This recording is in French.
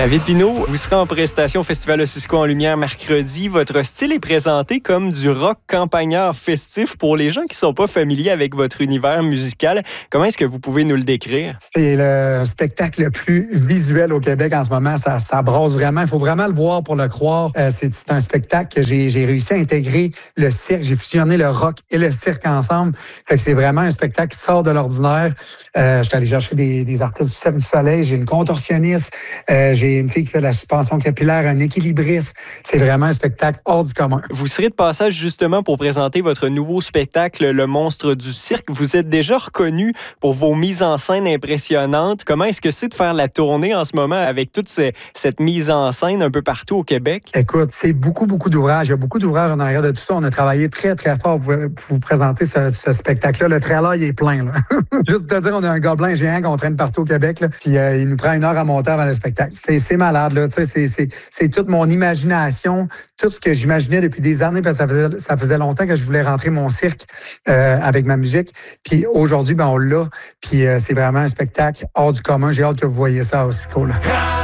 David Pinault, vous serez en prestation au Festival Ossisco en Lumière mercredi. Votre style est présenté comme du rock campagnard festif. Pour les gens qui ne sont pas familiers avec votre univers musical, comment est-ce que vous pouvez nous le décrire? C'est le spectacle le plus visuel au Québec en ce moment. Ça brasse vraiment. Il faut vraiment le voir pour le croire. C'est un spectacle que j'ai réussi à intégrer le cirque. J'ai fusionné le rock et le cirque ensemble. Fait que c'est vraiment un spectacle qui sort de l'ordinaire. Je suis allé chercher des artistes du Cirque du Soleil. J'ai une contorsionniste. J'ai une fille qui fait de la suspension capillaire, un équilibriste. C'est vraiment un spectacle hors du commun. Vous serez de passage justement pour présenter votre nouveau spectacle, Le Monstre du Cirque. Vous êtes déjà reconnu pour vos mises en scène impressionnantes. Comment est-ce que c'est de faire la tournée en ce moment avec toute cette mise en scène un peu partout au Québec? Écoute, c'est beaucoup d'ouvrages. Il y a beaucoup d'ouvrages en arrière de tout ça. On a travaillé très fort pour vous présenter ce spectacle-là. Le trailer, il est plein. Là. Juste pour te dire, on a un gobelin géant qu'on traîne partout au Québec. Là. Puis il nous prend 1 heure à monter avant le spectacle. C'est malade. Là. C'est toute mon imagination, tout ce que j'imaginais depuis des années, parce que ça faisait longtemps que je voulais rentrer mon cirque avec ma musique. Puis aujourd'hui, on l'a. Puis c'est vraiment un spectacle hors du commun. J'ai hâte que vous voyez ça aussi cool.